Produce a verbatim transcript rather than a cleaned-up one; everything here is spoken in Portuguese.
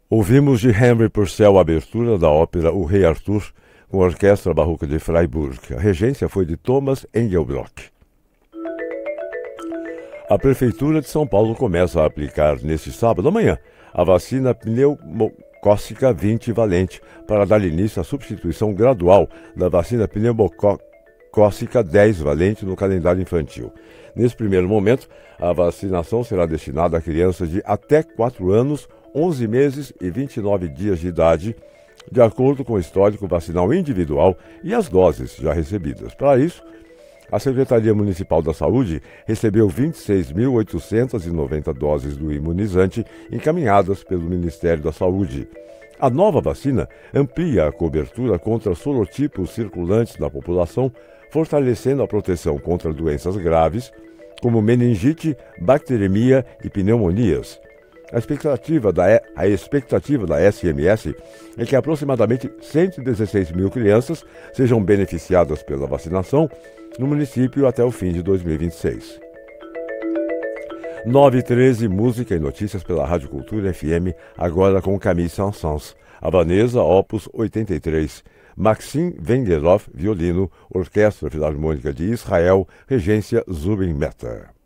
Ouvimos de Henry Purcell a abertura da ópera O Rei Arthur, com a Orquestra Barroca de Freiburg. A regência foi de Thomas Engelbrock. A Prefeitura de São Paulo começa a aplicar neste sábado amanhã a vacina pneumocócica vinte valente para dar início à substituição gradual da vacina pneumocócica dez valente no calendário infantil. Nesse primeiro momento, a vacinação será destinada a crianças de até quatro anos, onze meses e vinte e nove dias de idade, de acordo com o histórico vacinal individual e as doses já recebidas. Para isso, a Secretaria Municipal da Saúde recebeu vinte e seis mil oitocentas e noventa doses do imunizante encaminhadas pelo Ministério da Saúde. A nova vacina amplia a cobertura contra sorotipos circulantes na população, fortalecendo a proteção contra doenças graves, como meningite, bacteremia e pneumonias. A expectativa, da, a expectativa da S M S é que aproximadamente cento e dezesseis mil crianças sejam beneficiadas pela vacinação no município até o fim de dois mil e vinte e seis. nove e treze, música e notícias pela Rádio Cultura F M, agora com Camille Saint-Saëns. A Vanessa, Opus oitenta e três. Maxim Vengerov, violino, Orquestra Filarmônica de Israel, regência Zubin Mehta.